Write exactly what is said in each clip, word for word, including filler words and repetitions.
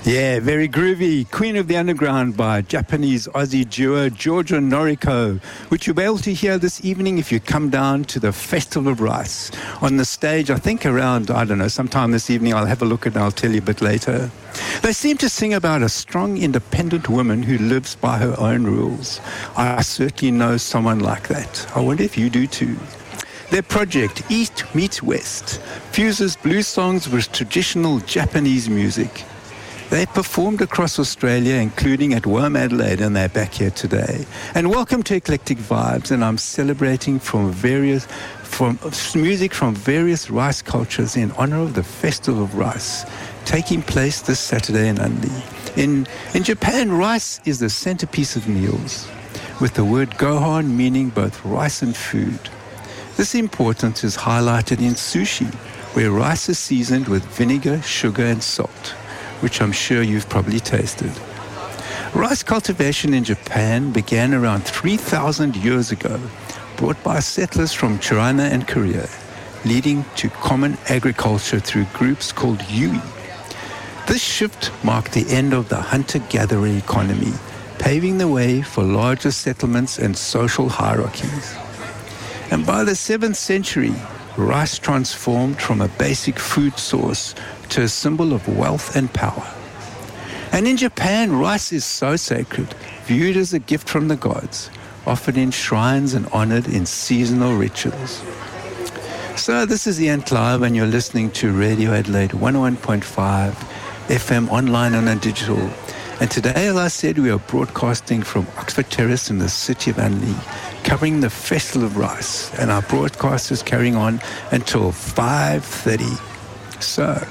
Yeah, very groovy. Queen of the Underground by Japanese Aussie duo Georgia Noriko, which you'll be able to hear this evening if you come down to the Festival of Rice. On the stage, I think around, I don't know, sometime this evening. I'll have a look and I'll tell you a bit later. They seem to sing about a strong, independent woman who lives by her own rules. I certainly know someone like that. I wonder if you do too. Their project, East Meets West, fuses blues songs with traditional Japanese music. They performed across Australia, including at Womadelaide, and they're back here today. And welcome to Eclectic Vibes, and I'm celebrating from various, from music from various rice cultures in honor of the Festival of Rice, taking place this Saturday in Unli. In, in Japan, rice is the centerpiece of meals, with the word gohan meaning both rice and food. This importance is highlighted in sushi, where rice is seasoned with vinegar, sugar, and salt, which I'm sure you've probably tasted. Rice cultivation in Japan began around three thousand years ago, brought by settlers from China and Korea, leading to common agriculture through groups called yui. This shift marked the end of the hunter-gatherer economy, paving the way for larger settlements and social hierarchies. And by the seventh century, rice transformed from a basic food source to a symbol of wealth and power. And in Japan, rice is so sacred, viewed as a gift from the gods, offered in shrines and honored in seasonal rituals. So this is Ian Clive, and you're listening to Radio Adelaide one oh one point five F M, online and on digital. And today, as I said, we are broadcasting from Oxford Terrace in the city of Unli, covering the Festival of Rice. And our broadcast is carrying on until five thirty. So,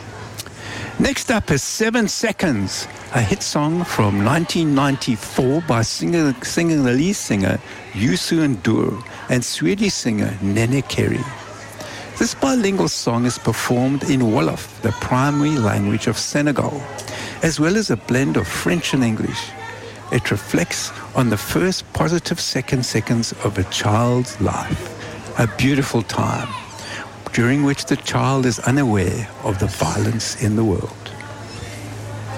next up is Seven Seconds, a hit song from nineteen ninety-four by singer, singing the lead singer Youssou N'Dour and Swedish singer Nene Kerry. This bilingual song is performed in Wolof, the primary language of Senegal, as well as a blend of French and English. It reflects on the first positive second seconds of a child's life, a beautiful time, during which the child is unaware of the violence in the world.